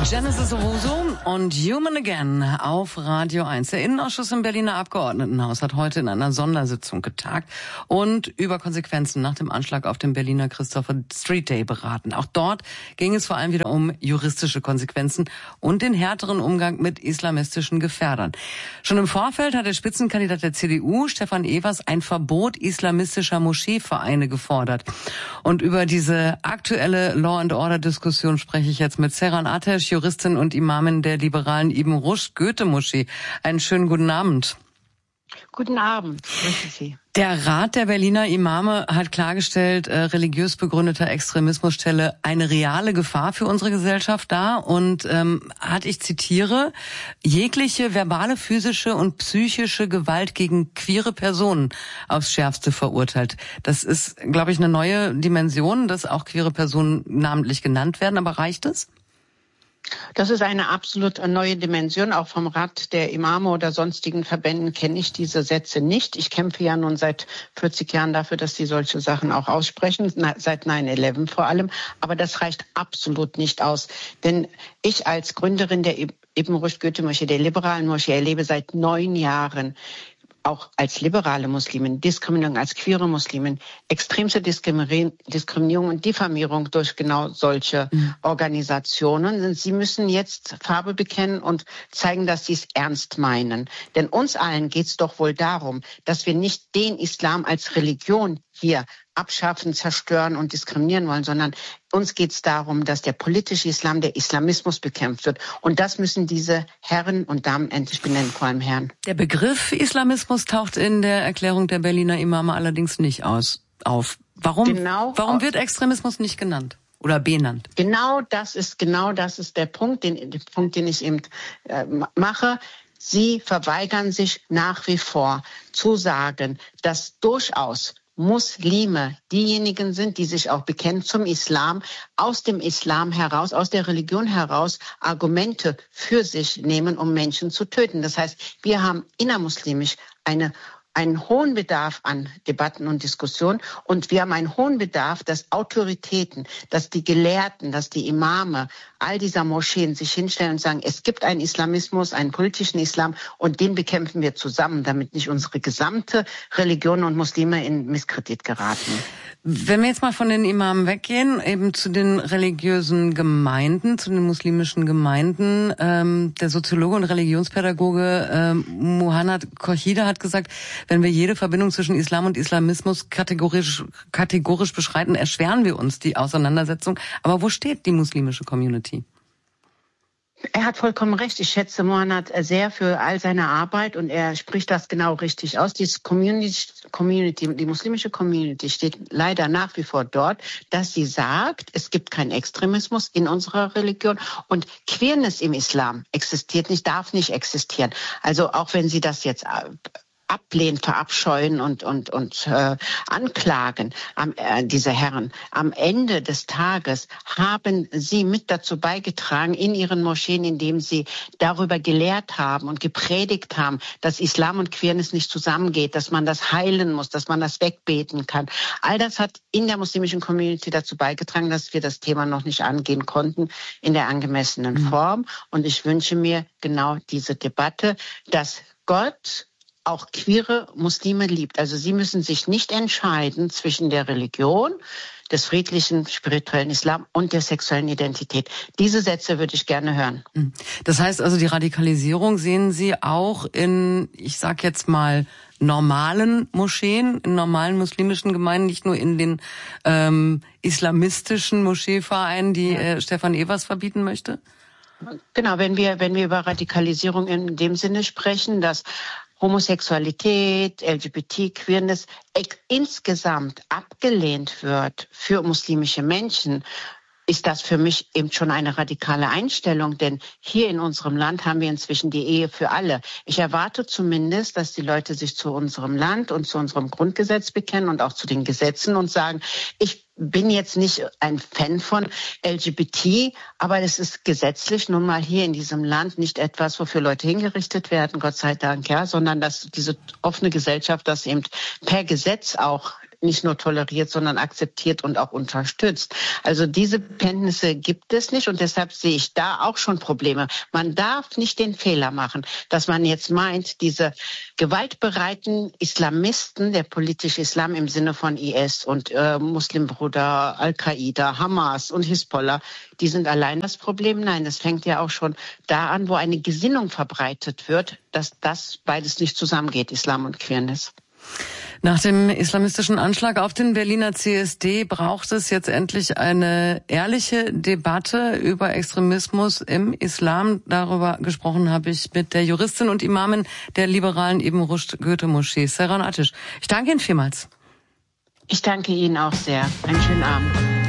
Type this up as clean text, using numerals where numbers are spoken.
Genesis Owusu und Human Again auf Radio 1. Der Innenausschuss im Berliner Abgeordnetenhaus hat heute in einer Sondersitzung getagt und über Konsequenzen nach dem Anschlag auf den Berliner Christopher Street Day beraten. Auch dort ging es vor allem wieder um juristische Konsequenzen und den härteren Umgang mit islamistischen Gefährdern. Schon im Vorfeld hat der Spitzenkandidat der CDU, Stefan Evers, ein Verbot islamistischer Moscheevereine gefordert. Und über diese aktuelle Law-and-Order-Diskussion spreche ich jetzt mit Seyran Ateş, Juristin und Imamin der liberalen Ibn Rushd Goethe-Moschee. Einen schönen guten Abend. Guten Abend, grüße Sie. Der Rat der Berliner Imame hat klargestellt, religiös begründeter Extremismus stelle eine reale Gefahr für unsere Gesellschaft dar und hat, ich zitiere, jegliche verbale, physische und psychische Gewalt gegen queere Personen aufs Schärfste verurteilt. Das ist, glaube ich, eine neue Dimension, dass auch queere Personen namentlich genannt werden, aber reicht es? Das ist eine absolut neue Dimension. Auch vom Rat der Imame oder sonstigen Verbänden kenne ich diese Sätze nicht. Ich kämpfe ja nun seit 40 Jahren dafür, dass sie solche Sachen auch aussprechen, seit 9/11 vor allem. Aber das reicht absolut nicht aus. Denn ich als Gründerin der Ibn Rushd Goethe-Moschee, der liberalen Moschee, erlebe seit 9 Jahren auch als liberale Muslimin, Diskriminierung als queere Muslimin, extremste Diskriminierung und Diffamierung durch genau solche Organisationen. Sie müssen jetzt Farbe bekennen und zeigen, dass sie es ernst meinen. Denn uns allen geht es doch wohl darum, dass wir nicht den Islam als Religion hier abschaffen, zerstören und diskriminieren wollen, sondern uns geht es darum, dass der politische Islam, der Islamismus bekämpft wird. Und das müssen diese Herren und Damen endlich benennen, vor allem Herren. Der Begriff Islamismus taucht in der Erklärung der Berliner Imame allerdings nicht auf. Warum wird Extremismus nicht genannt oder benannt? Genau das ist der Punkt, den ich eben mache. Sie verweigern sich nach wie vor zu sagen, dass durchaus Muslime diejenigen sind, die sich auch bekennen zum Islam, aus dem Islam heraus, aus der Religion heraus Argumente für sich nehmen, um Menschen zu töten. Das heißt, wir haben innermuslimisch einen hohen Bedarf an Debatten und Diskussionen und wir haben einen hohen Bedarf, dass Autoritäten, dass die Gelehrten, dass die Imame all dieser Moscheen sich hinstellen und sagen, es gibt einen Islamismus, einen politischen Islam und den bekämpfen wir zusammen, damit nicht unsere gesamte Religion und Muslime in Misskredit geraten. Wenn wir jetzt mal von den Imamen weggehen, eben zu den religiösen Gemeinden, zu den muslimischen Gemeinden, der Soziologe und Religionspädagoge Muhannad Korchida hat gesagt, wenn wir jede Verbindung zwischen Islam und Islamismus kategorisch beschreiten, erschweren wir uns die Auseinandersetzung. Aber wo steht die muslimische Community? Er hat vollkommen recht. Ich schätze Muhannad sehr für all seine Arbeit und er spricht das genau richtig aus. Die muslimische Community steht leider nach wie vor dort, dass sie sagt, es gibt keinen Extremismus in unserer Religion und Queerness im Islam existiert nicht, darf nicht existieren. Also auch wenn sie das jetzt ablehnen, verabscheuen und anklagen, diese Herren. Am Ende des Tages haben sie mit dazu beigetragen in ihren Moscheen, indem sie darüber gelehrt haben und gepredigt haben, dass Islam und Queerness nicht zusammengeht, dass man das heilen muss, dass man das wegbeten kann. All das hat in der muslimischen Community dazu beigetragen, dass wir das Thema noch nicht angehen konnten in der angemessenen Form. Und ich wünsche mir genau diese Debatte, dass Gott auch queere Muslime liebt. Also sie müssen sich nicht entscheiden zwischen der Religion, des friedlichen, spirituellen Islam und der sexuellen Identität. Diese Sätze würde ich gerne hören. Das heißt also, die Radikalisierung sehen Sie auch in, ich sag jetzt mal, normalen Moscheen, in normalen muslimischen Gemeinden, nicht nur in den islamistischen Moscheevereinen, die Stefan Evers verbieten möchte? Genau, wenn wir über Radikalisierung in dem Sinne sprechen, dass Homosexualität, LGBT, Queerness insgesamt abgelehnt wird für muslimische Menschen, ist das für mich eben schon eine radikale Einstellung. Denn hier in unserem Land haben wir inzwischen die Ehe für alle. Ich erwarte zumindest, dass die Leute sich zu unserem Land und zu unserem Grundgesetz bekennen und auch zu den Gesetzen und sagen, ich bin jetzt nicht ein Fan von LGBT, aber es ist gesetzlich nun mal hier in diesem Land nicht etwas, wofür Leute hingerichtet werden, Gott sei Dank, ja, sondern dass diese offene Gesellschaft, dass eben per Gesetz auch nicht nur toleriert, sondern akzeptiert und auch unterstützt. Also diese Kenntnisse gibt es nicht und deshalb sehe ich da auch schon Probleme. Man darf nicht den Fehler machen, dass man jetzt meint, diese gewaltbereiten Islamisten, der politische Islam im Sinne von IS und Muslimbruder, Al-Qaida, Hamas und Hisbollah, die sind allein das Problem. Nein, es fängt ja auch schon da an, wo eine Gesinnung verbreitet wird, dass das beides nicht zusammengeht, Islam und Queerness. Nach dem islamistischen Anschlag auf den Berliner CSD braucht es jetzt endlich eine ehrliche Debatte über Extremismus im Islam. Darüber gesprochen habe ich mit der Juristin und Imamin der liberalen Ibn Rushd Goethe-Moschee, Seyran Ateş. Ich danke Ihnen vielmals. Ich danke Ihnen auch sehr. Einen schönen Abend.